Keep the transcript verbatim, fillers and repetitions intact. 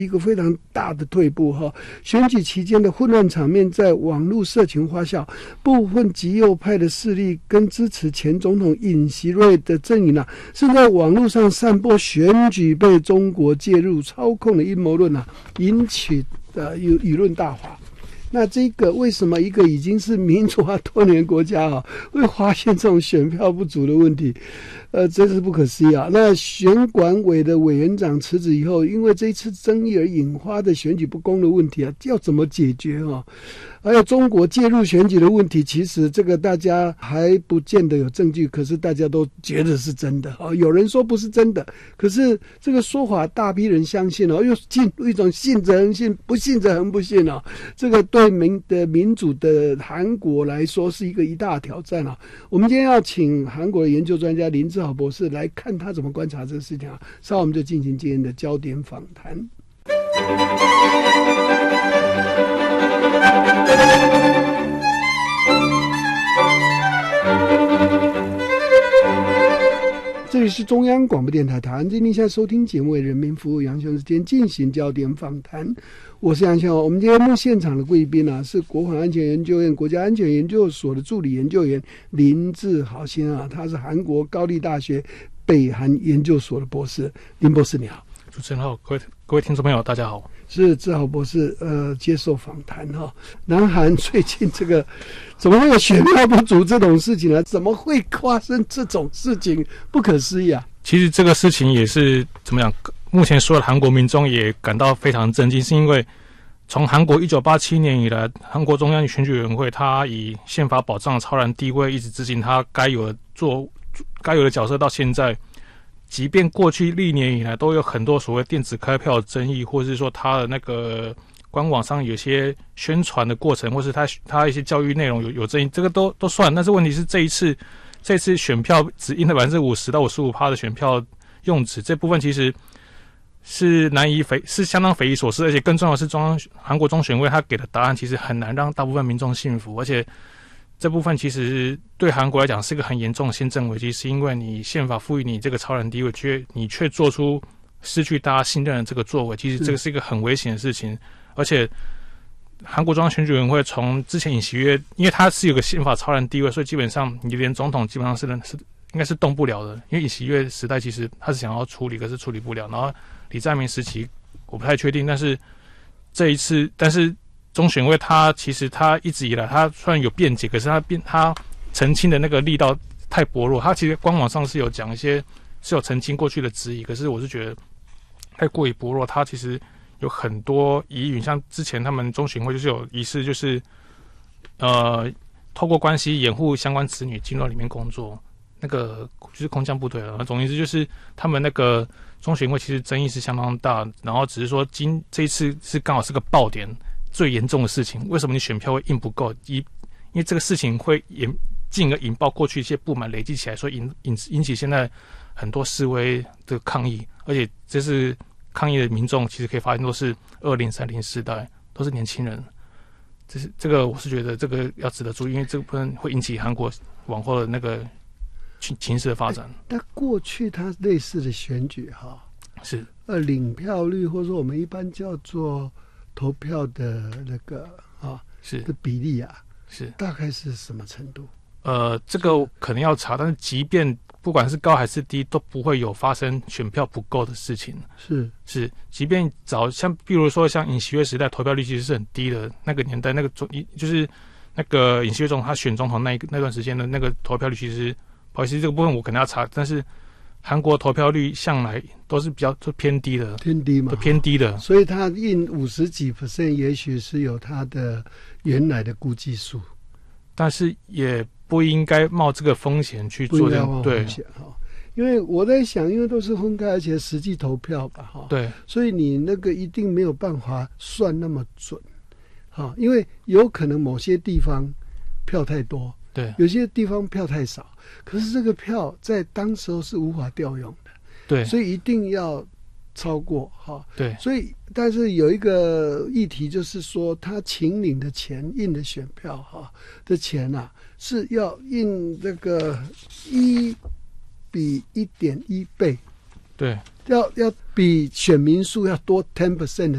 一个非常大的退步哈。选举期间的混乱场面在网络社群发酵，部分极右派的势力跟支持前总统尹锡悦的阵营啊，是在网络上散播选举被中国介入操控的阴谋论啊，引起的舆舆论大哗。那这个为什么一个已经是民主化多年国家啊，会发现这种选票不足的问题？呃，真是不可思议啊！那选管委的委员长辞职以后，因为这一次争议而引发的选举不公的问题啊，要怎么解决啊？还有中国介入选举的问题，其实这个大家还不见得有证据，可是大家都觉得是真的啊。有人说不是真的，可是这个说法大批人相信哦，又进入一种信则恒信，不信则恒不信啊。这个对民的民主的韩国来说是一个一大挑战啊。我们今天要请韩国的研究专家林志豪博士来看他怎么观察这个事情啊。稍后我们就进行今天的焦点访谈。这里是中央广播电台台湾之音，现在收听节目为人民服务，杨雄时间进行焦点访谈，我是杨雄。我们今天目现场的贵宾啊，是国防安全研究院国家安全研究所的助理研究员林志豪先生啊，他是韩国高丽大学北韩研究所的博士。林博士你好。 主持人好，各位各位听众朋友大家好。 是志豪博士呃接受访谈哈。南韩最近这个怎么会有选票不足这种事情呢？怎么会发生这种事情？不可思议啊！ 其实这个事情也是怎么讲？目前所有的韩国民众也感到非常震惊，是因为从韩国一九八七年以来，韩国中央选举委员会它以宪法保障的超然地位，一直执行它该有的做该有的角色，到现在。即便过去历年以来都有很多所谓电子开票的争议，或者是说他的那个官网上有些宣传的过程，或是他他一些教育内容有有争议，这个都都算。但是问题是这一次这一次选票只印了百分之五十到五十五趴的选票用纸，这部分其实是难以匪是相当匪夷所思，而且更重要的是中央韩国中选会他给的答案其实很难让大部分民众信服，而且。这部分其实对韩国来讲是一个很严重的宪政危机，是因为你宪法赋予你这个超然地位，却你却做出失去大家信任的这个作为，其实这个是一个很危险的事情。而且韩国中央选举委员会从之前尹锡悦，因为他是有个宪法超然地位，所以基本上你连总统基本上是是应该是动不了的。因为尹锡悦时代其实他是想要处理，可是处理不了。然后李在明时期我不太确定，但是这一次，但是。中选会他其实他一直以来他虽然有辩解，可是他辩他澄清的那个力道太薄弱。他其实官网上是有讲一些是有澄清过去的质疑，可是我是觉得太过于薄弱。他其实有很多疑云，像之前他们中选会就是有疑似就是呃透过关系掩护相关子女进入里面工作，那个就是空降部队了。总而言之就是他们那个中选会其实争议是相当大，然后只是说今这一次是刚好是个爆点。最严重的事情，为什么你选票会印不够？因因为这个事情会引进而引爆过去一些不满累积起来，所以引引引起现在很多示威的抗议，而且这是抗议的民众，其实可以发现都是二零三零世代，都是年轻人。这是这个，我是觉得这个要值得注意，因为这部分会引起韩国往后的那个情情势的发展。 那过去它类似的选举哈， 是呃领票率，或者说我们一般叫做。投票的那个啊， 是的比例啊， 是大概是什么程度？ 呃，这个可能要查，但是即便不管是高还是低，都不会有发生选票不够的事情。 是是，即便早像，比如说像尹锡悦时代，投票率其实是很低的。那个年代，那个总就是那个尹锡悦总统他选总统那一个那段时间的那个投票率，其实不好意思，这个部分我可能要查，但是。韩国投票率向来都是比较都偏低的， 偏低嘛， 都偏低的， 所以他印五十几 percent， 也许是有他的原来的估计数， 但是也不应该冒这个风险去做这样，对， 因为我在想，因为都是分开，而且实际投票吧，哈， 对， 所以你那个一定没有办法算那么准，哈，因为有可能某些地方票太多。 对， 有些地方票太少，可是这个票在当时候是无法调用的， 对， 所以一定要超过哈。 对， 所以但是有一个议题就是说，他请领的钱印的选票哈的钱啊，是要印这个一比一点一倍对， 要要比选民数要多 ten percent 的